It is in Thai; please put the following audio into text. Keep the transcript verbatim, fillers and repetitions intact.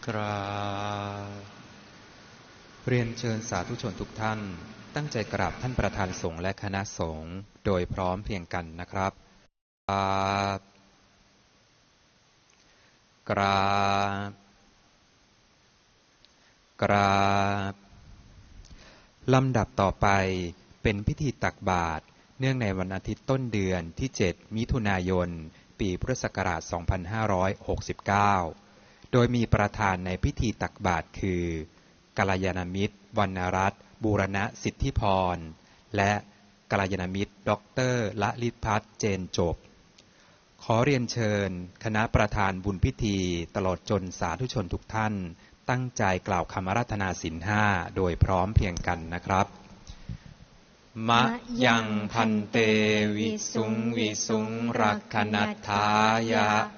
กราบเรียนเชิญสาธุชนทุกท่านตั้งใจกราบท่านประธานสงฆ์และคณะสงฆ์โดยพร้อมเพรียงกันนะครับกราบกราบกราบลำดับต่อไปเป็นพิธีตักบาตรเนื่องในวันอาทิตย์ต้นเดือนที่เจ็ดมิถุนายนปีพุทธศักราชสองพันห้าร้อยหกสิบเก้าโดยมีประธานในพิธีตักบาตรคือกัลยาณมิตรวรรณรัตน์บูรณสิทธิพรและกัลยาณมิตรดร.ละลิตพัฒน์เจนจบขอเรียนเชิญคณะประธานบุญพิธีตลอดจนสาธุชนทุกท่านตั้งใจกล่าวคำอาราธนาศีลห้าโดยพร้อมเพรียงกันนะครับมะยังพันเตวิสุงวิสุงรักขณัฏฐายะ